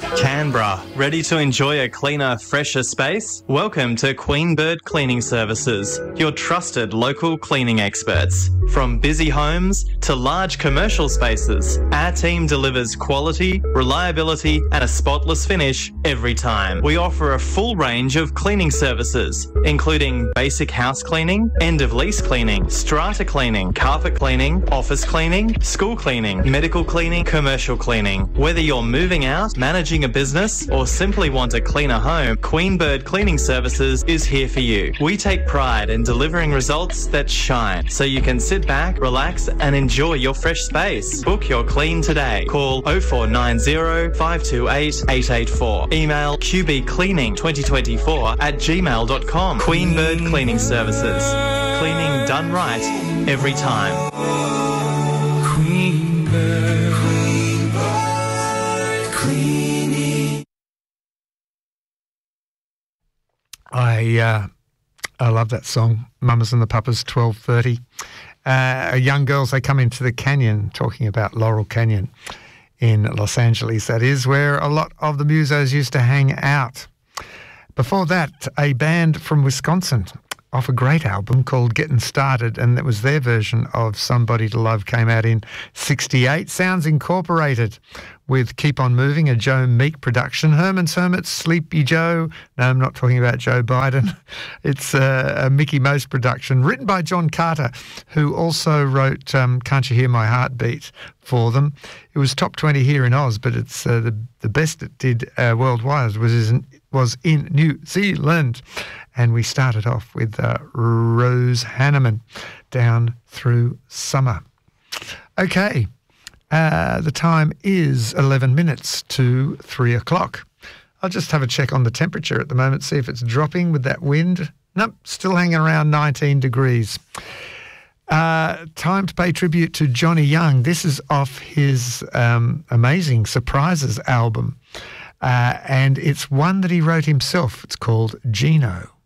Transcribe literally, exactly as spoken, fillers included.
Canberra, ready to enjoy a cleaner, fresher space? Welcome to Queen Bird Cleaning Services, your trusted local cleaning experts. From busy homes to large commercial spaces, our team delivers quality, reliability and a spotless finish every time. We offer a full range of cleaning services, including basic house cleaning, end-of-lease cleaning, strata cleaning, carpet cleaning, office cleaning, school cleaning, medical cleaning, commercial cleaning. Whether you're moving out, managing a business or simply want a cleaner home, Queen Bird Cleaning Services is here for you. We take pride in delivering results that shine, so you can sit back, relax and enjoy your fresh space. Book your clean today. Call oh four nine oh, five two eight, eight eight four. Email q b cleaning twenty twenty-four at gmail dot com. Queen Bird Cleaning Services. Cleaning done right every time. Queen Bird, Queen Bird Cleaning. I uh, I love that song, Mamas and the Papas, twelve thirty. Uh, young girls, they come into the canyon, talking about Laurel Canyon in Los Angeles, that is, where a lot of the musos used to hang out. Before that, a band from Wisconsin off a great album called Getting Started, and that was their version of Somebody to Love, came out in sixty-eight. Sounds Incorporated with Keep On Moving, a Joe Meek production. Herman's Hermits, Sleepy Joe. No, I'm not talking about Joe Biden. It's a, a Mickey Mouse production written by John Carter, who also wrote um, Can't You Hear My Heartbeat for them. It was top twenty here in Oz, but it's uh, the, the best it did uh, worldwide was in, was in New Zealand. And we started off with uh, Rose Hanneman, Down Through Summer. Okay, uh, the time is eleven minutes to three o'clock. I'll just have a check on the temperature at the moment, see if it's dropping with that wind. Nope, still hanging around nineteen degrees. Uh, time to pay tribute to Johnny Young. This is off his um, Amazing Surprises album, uh, and it's one that he wrote himself. It's called Gino.